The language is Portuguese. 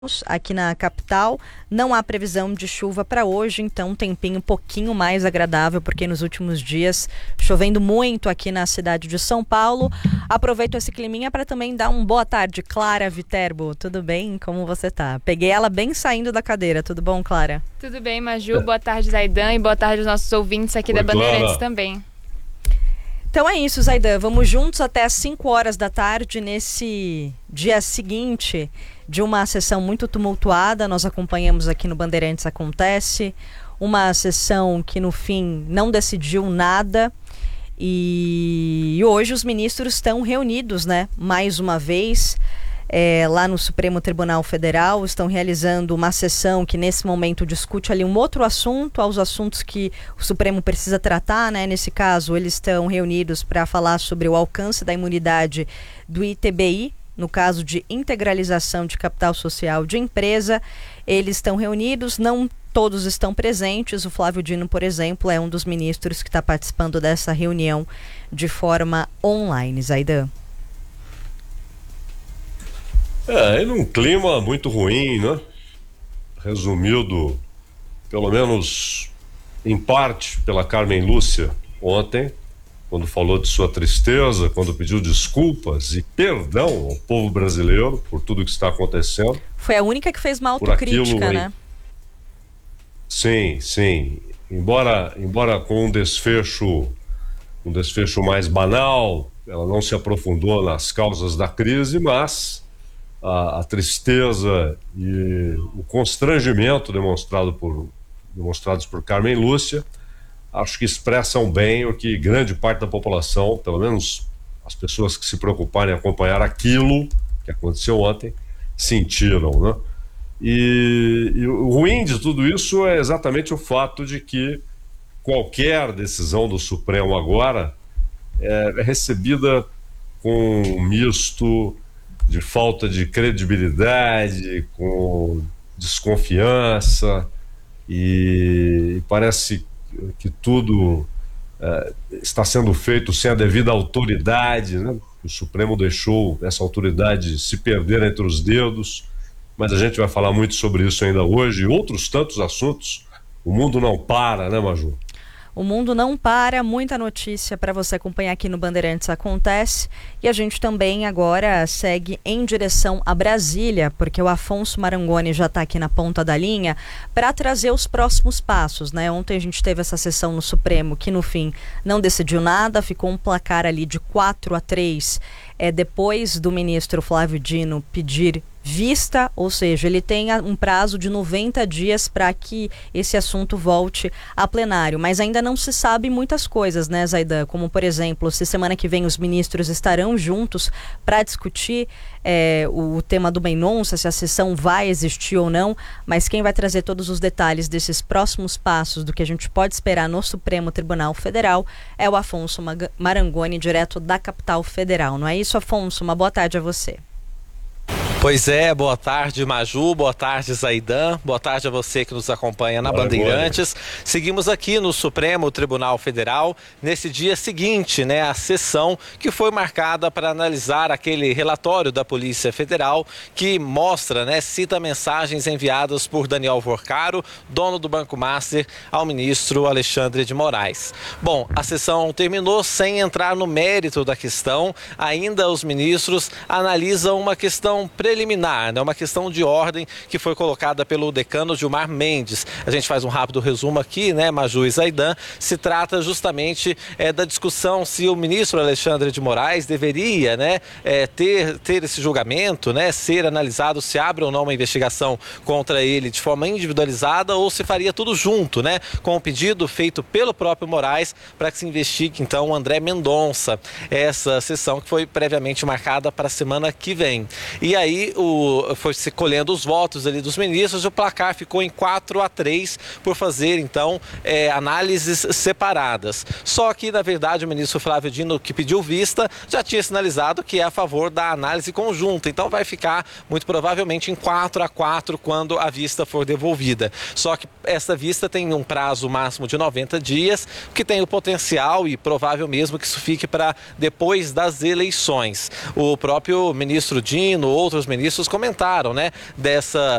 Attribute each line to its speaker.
Speaker 1: Aqui na capital, não há previsão de chuva para hoje, então um tempinho um pouquinho mais agradável, porque nos últimos dias chovendo muito aqui na cidade de São Paulo. Aproveito esse climinha para também dar um boa tarde, Clara Viterbo. Tudo bem? Como você tá? Peguei ela bem saindo da cadeira. Tudo bom, Clara?
Speaker 2: Tudo bem, Maju. Boa tarde, Zaidan, e boa tarde aos nossos ouvintes aqui da Bandeirantes também.
Speaker 1: Então é isso, Zaidan. Vamos juntos até às 5 horas da tarde, nesse dia seguinte de uma sessão muito tumultuada. Nós acompanhamos aqui no Bandeirantes Acontece, uma sessão que no fim não decidiu nada, e hoje os ministros estão reunidos, né? Mais uma vez, lá no Supremo Tribunal Federal, estão realizando uma sessão que nesse momento discute ali um outro assunto, aos assuntos que o Supremo precisa tratar, né? Nesse caso, eles estão reunidos para falar sobre o alcance da imunidade do ITBI, no caso de integralização de capital social de empresa. Eles estão reunidos, não todos estão presentes. O Flávio Dino, por exemplo, é um dos ministros que está participando dessa reunião de forma online. Zaidan.
Speaker 3: E num clima muito ruim, né? Resumido, pelo menos em parte, pela Carmen Lúcia ontem, quando falou de sua tristeza, quando pediu desculpas e perdão ao povo brasileiro por tudo que está acontecendo.
Speaker 1: Foi a única que fez uma autocrítica, né?
Speaker 3: Sim. Embora com um desfecho mais banal, ela não se aprofundou nas causas da crise, mas a tristeza e o constrangimento demonstrados por Carmen Lúcia, acho que expressam bem o que grande parte da população, pelo menos as pessoas que se preocuparem em acompanhar aquilo que aconteceu ontem, sentiram, né? E o ruim de tudo isso é exatamente o fato de que qualquer decisão do Supremo agora é recebida com um misto de falta de credibilidade, com desconfiança, e parece que tudo está sendo feito sem a devida autoridade, né? O Supremo deixou essa autoridade se perder entre os dedos, mas a gente vai falar muito sobre isso ainda hoje e outros tantos assuntos. O mundo não para, né, Maju?
Speaker 1: O mundo não para, muita notícia para você acompanhar aqui no Bandeirantes Acontece. E a gente também agora segue em direção a Brasília, porque o Afonso Marangoni já está aqui na ponta da linha para trazer os próximos passos, né? Ontem a gente teve essa sessão no Supremo que no fim não decidiu nada, ficou um placar ali de 4-3, depois do ministro Flávio Dino pedir vista, ou seja, ele tem um prazo de 90 dias para que esse assunto volte a plenário, mas ainda não se sabe muitas coisas, né, Zaidan? Como, por exemplo, se semana que vem os ministros estarão juntos para discutir o tema do Mendonça, se a sessão vai existir ou não, mas quem vai trazer todos os detalhes desses próximos passos do que a gente pode esperar no Supremo Tribunal Federal é o Afonso Marangoni, direto da capital federal. Não é isso, Afonso? Uma boa tarde a você.
Speaker 4: Pois é, boa tarde, Maju, boa tarde, Zaidan, boa tarde a você que nos acompanha na Bandeirantes. Seguimos aqui no Supremo Tribunal Federal, nesse dia seguinte, né, a sessão que foi marcada para analisar aquele relatório da Polícia Federal que mostra, né, cita mensagens enviadas por Daniel Vorcaro, dono do Banco Master, ao ministro Alexandre de Moraes. Bom, a sessão terminou sem entrar no mérito da questão, ainda os ministros analisam uma questão preliminar, né? Uma questão de ordem que foi colocada pelo decano Gilmar Mendes. A gente faz um rápido resumo aqui, né, Maju e Zaidan. Se trata justamente da discussão se o ministro Alexandre de Moraes deveria, né, ter esse julgamento, né, ser analisado se abre ou não uma investigação contra ele de forma individualizada ou se faria tudo junto, né, com o pedido feito pelo próprio Moraes para que se investigue então o André Mendonça. Essa sessão que foi previamente marcada para a semana que vem. E aí foi se colhendo os votos ali dos ministros e o placar ficou em 4-3 por fazer então análises separadas. Só que na verdade o ministro Flávio Dino, que pediu vista, já tinha sinalizado que é a favor da análise conjunta, então vai ficar muito provavelmente em 4-4 quando a vista for devolvida. Só que essa vista tem um prazo máximo de 90 dias, que tem o potencial e provável mesmo que isso fique para depois das eleições. O próprio ministro Dino, outros ministros comentaram, né,